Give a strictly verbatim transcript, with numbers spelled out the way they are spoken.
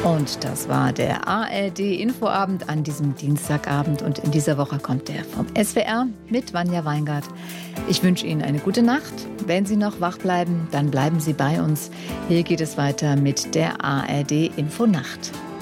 Und das war der A R D-Infoabend an diesem Dienstagabend. Und in dieser Woche kommt der vom S W R mit Vanja Weingart. Ich wünsche Ihnen eine gute Nacht. Wenn Sie noch wach bleiben, dann bleiben Sie bei uns. Hier geht es weiter mit der A R D-Infonacht.